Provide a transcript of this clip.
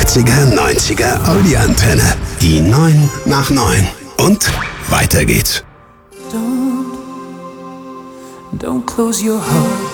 80er, 90er Audi-Antenne. Die 9 nach 9. Und weiter geht's. Don't close your heart.